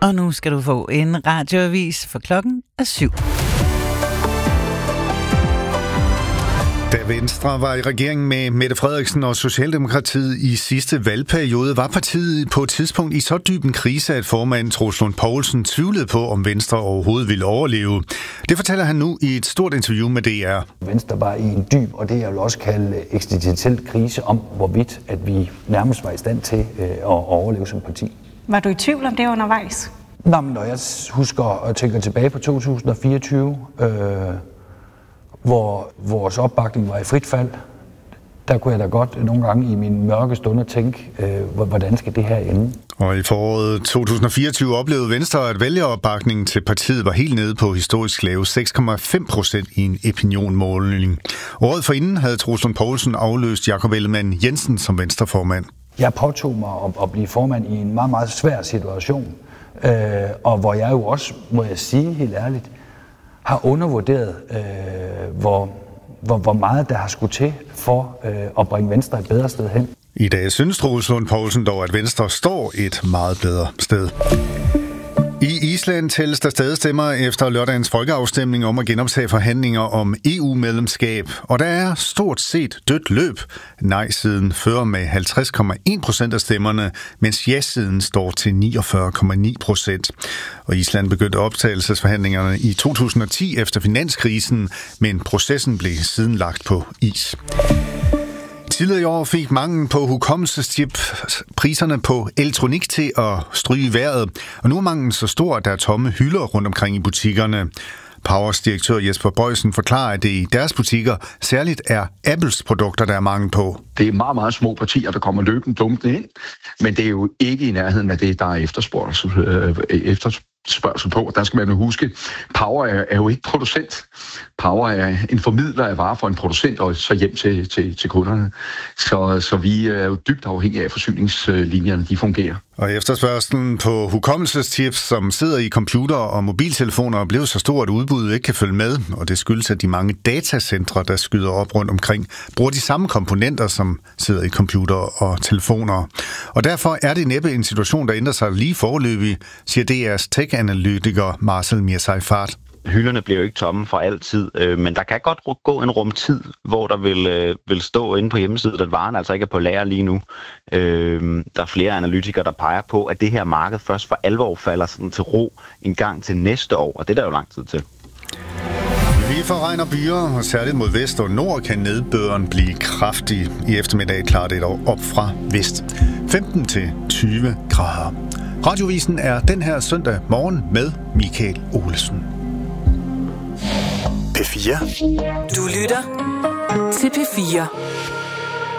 Og nu skal du få en radioavis, for klokken er 7. Da Venstre var i regeringen med Mette Frederiksen og Socialdemokratiet i sidste valgperiode, var partiet på et tidspunkt i så dyb en krise, at formanden Troels Lund Poulsen tvivlede på, om Venstre overhovedet ville overleve. Det fortæller han nu i et stort interview med DR. Venstre var i en dyb, og det jeg vil også kalde eksistentiel krise, om hvorvidt at vi nærmest var i stand til at overleve som parti. Var du i tvivl om det undervejs? Nå, men når jeg husker og tænker tilbage på 2024, hvor vores opbakning var i frit fald, der kunne jeg da godt nogle gange i mine mørke stunder tænke, hvordan skal det her ende? Og i foråret 2024 oplevede Venstre, at vælgeropbakningen til partiet var helt nede på historisk lave 6,5% i en opinionmåling. Året forinden havde Troels Lund Poulsen afløst Jakob Ellemann-Jensen som Venstreformand. Jeg påtog mig at blive formand i en meget, meget svær situation, og hvor jeg jo også, må jeg sige helt ærligt, har undervurderet, hvor meget der har skulle til for at bringe Venstre et bedre sted hen. I dag synes Troels Lund Poulsen dog, at Venstre står et meget bedre sted. I Island tælles der stadig stemmer efter lørdagens folkeafstemning om at genoptage forhandlinger om EU-medlemskab, og der er stort set dødt løb. Nej-siden fører med 50,1% af stemmerne, mens ja-siden står til 49,9%. Og Island begyndte optagelsesforhandlingerne i 2010 efter finanskrisen, men processen blev siden lagt på is. Tidligere i år fik manglen på hukommelsestip priserne på elektronik til at stryge vejret, og nu er manglen så stor, at der er tomme hylder rundt omkring i butikkerne. Powers direktør Jesper Bøjsen forklarer, at det i deres butikker særligt er Apples produkter, der er mangel på. Det er meget, meget små partier, der kommer løbende dumpende ind, men det er jo ikke i nærheden af det, der er efterspørgsel på. Der skal man jo huske, Power er jo ikke producent. Power er en formidler af varer for en producent og så hjem til kunderne. Så vi er jo dybt afhængige af, at forsyningslinjerne de fungerer. Og efterspørgselen på hukommelsestips, som sidder i computer og mobiltelefoner, er blevet så stor, at udbuddet ikke kan følge med. Og det skyldes, at de mange datacentre, der skyder op rundt omkring, bruger de samme komponenter, som sidder i computer og telefoner. Og derfor er det næppe en situation, der ændrer sig lige foreløbig, siger DR's tech-analytiker Marcel Mir-Seyfarth. Hylderne bliver jo ikke tomme for altid, men der kan godt gå en rumtid, hvor der vil stå inde på hjemmesiden, at varen altså ikke er på lager lige nu. Der er flere analytikere, der peger på, at det her marked først for alvor falder sådan til ro en gang til næste år, og det er der jo lang tid til. Vi får regn og byer, og særligt mod vest og nord kan nedbøren blive kraftig. I eftermiddag klarer det dog op fra vest. 15-20 grader. Radiovisen er den her søndag morgen med Michael Olesen. P4. Du lytter til P4.